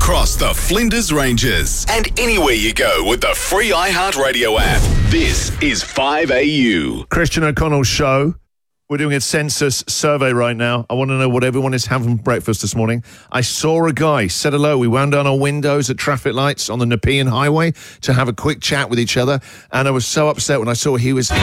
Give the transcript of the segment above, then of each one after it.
Across the Flinders Ranges and anywhere you go with the free iHeartRadio app. This is 5AU. Christian O'Connell's show. We're doing a census survey right now. I want to know what everyone is having for breakfast this morning. I saw a guy, said hello. We wound down our windows at traffic lights on the Nepean Highway to have a quick chat with each other. And I was so upset when I saw he was...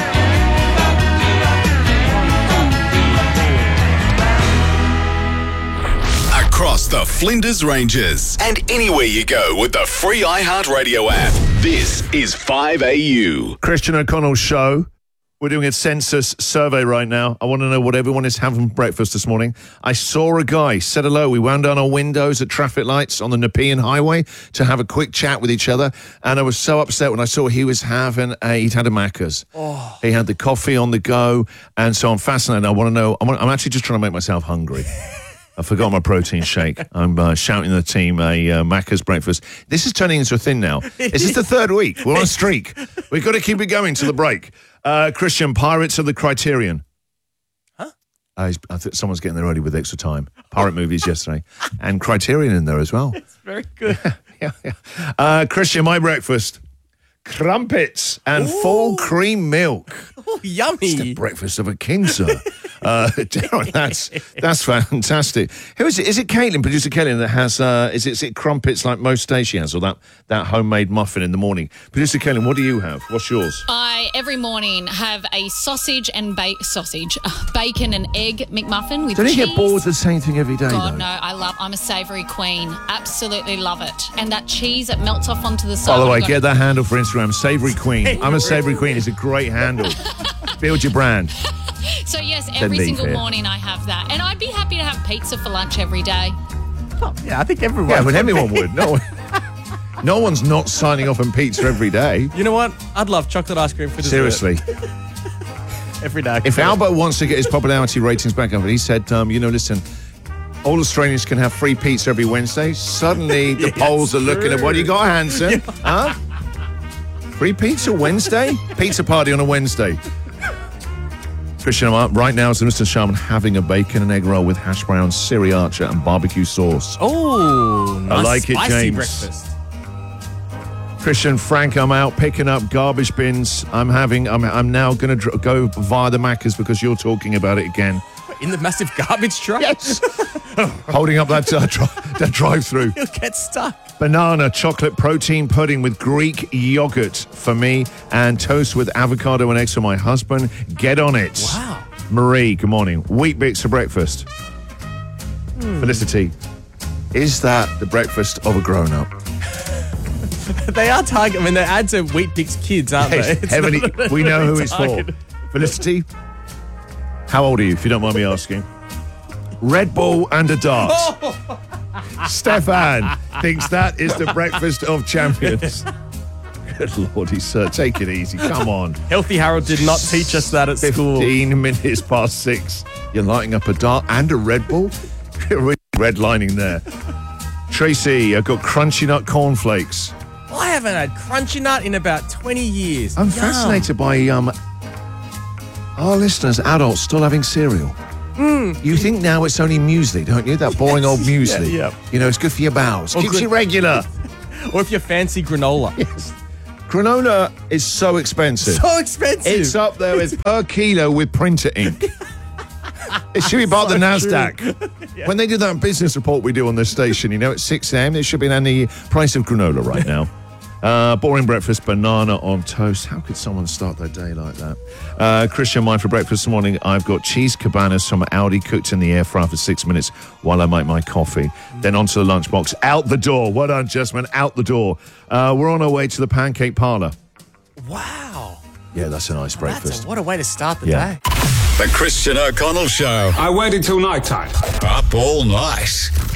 Across the Flinders Ranges and anywhere you go with the free iHeartRadio app. This is 5AU. Christian O'Connell's show. We're doing a census survey right now. I want to know what everyone is having for breakfast this morning. I saw a guy, said hello. We wound down our windows at traffic lights on the Nepean Highway to have a quick chat with each other. And I was so upset when I saw he was having he'd had a Macca's. Oh. He had the coffee on the go. And so I'm fascinated. I want to know, I'm actually just trying to make myself hungry. I forgot my protein shake. I'm shouting at the team a Macca's breakfast. This is turning into a thing now. This is the third week. We're on a streak. We've got to keep it going to the break. Christian, Pirates of the Criterion. Huh? I think someone's getting there early with extra time. Pirate movies yesterday. And Criterion in there as well. It's very good. Yeah. Christian, my breakfast. Crumpets and full cream milk. Oh, yummy. It's the breakfast of a king, sir. Darren, that's fantastic. Who is it? Is it Caitlin, producer Caitlin, that has, is it crumpets like most days she has, or that homemade muffin in the morning? Producer Caitlin, what do you have? What's yours? I, every morning, have a sausage and bacon and egg McMuffin with Don't cheese. you get bored of the same thing every day, God, though? no, I'm a savoury queen. Absolutely love it. And that cheese that melts off onto the side. By the way, get that handle for Instagram, Savoury Queen. I'm a Savoury Queen. It's a great handle. Build your brand. So, yes, every single morning I have that. And I'd be happy to have pizza for lunch every day. Oh, yeah, I think everyone would. Everyone would. No one's not signing off on pizza every day. You know what? I'd love chocolate ice cream for dessert. Seriously. Every day. If Albert wants to get his popularity ratings back up, and he said, listen, all Australians can have free pizza every Wednesday. Suddenly the polls are looking at, what do you got, Hanson? Huh? Free pizza Wednesday? Pizza party on a Wednesday. Christian, I'm up right now as Mr. Sharman having a bacon and egg roll with hash browns, sriracha and barbecue sauce. Oh, nice. I like it, James. Breakfast. Christian, Frank, I'm out picking up garbage bins. I'm now going to go via the Macca's because you're talking about it again. In the massive garbage truck? Yes. Holding up that drive-through. You'll get stuck. Banana chocolate protein pudding with Greek yogurt for me and toast with avocado and eggs for my husband. Get on it. Wow. Marie, good morning. Wheat Bix for breakfast. Felicity, is that the breakfast of a grown-up? They are target. I mean, they add to Wheat Bix kids, aren't they? Heavily, we know who it's for. Felicity, how old are you, if you don't mind me asking? Red Bull and a dart. Stefan thinks that is the breakfast of champions. Good Lordy, sir. Take it easy. Come on. Healthy Harold did not teach us that at school. 15 minutes past 6. You're lighting up a dart and a Red Bull? Really redlining there. Tracy, I've got Crunchy Nut cornflakes. I haven't had Crunchy Nut in about 20 years. I'm fascinated by our listeners, adults, still having cereal. You think now it's only muesli, don't you? That boring old muesli. Yeah. You know, it's good for your bowels. Keeps you regular. Or if you fancy granola. Yes. Granola is so expensive. So expensive. It's up there with per kilo with printer ink. It should be part of the NASDAQ. Yeah. When they do that business report we do on this station, at 6 a.m., it should be on the price of granola right now. Boring breakfast, banana on toast. How could someone start their day like that? Christian, mine for breakfast this morning, I've got cheese cabanas from Aldi cooked in the air fryer for 6 minutes while I make my coffee. Then onto the lunchbox. Out the door. Well done, gentlemen. Out the door. We're on our way to the pancake parlour. Wow. Yeah, that's a nice breakfast. What a way to start the day. The Christian O'Connell Show. I waited till night time. Up all night.